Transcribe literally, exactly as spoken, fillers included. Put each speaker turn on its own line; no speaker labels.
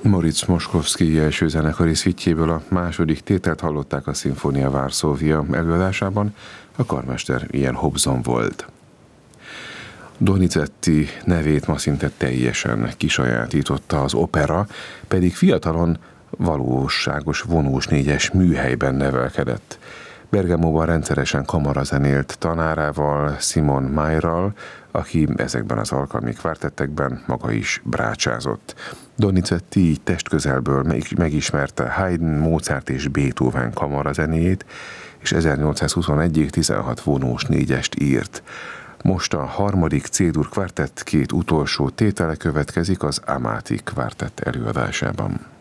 Moritz Moszkowski első zenekari szvittjéből a második tételt hallották a Sinfonia Varsóvia előadásában, a karmester Ian Hobson volt. Donizetti nevét ma szinte teljesen kisajátította az opera, pedig fiatalon valóságos vonós négyes műhelyben nevelkedett. Bergamóban rendszeresen kamarazenélt tanárával, Simon Mayral, aki ezekben az alkalmi kvártettekben maga is brácsázott. Donizetti így testközelből megismerte Haydn, Mozart és Beethoven kamarazenéjét, és ezernyolcszázhuszonegyig tizenhat vonós négyest írt. Most a harmadik C-dur kvártett két utolsó tétele következik az Amati kvártett előadásában.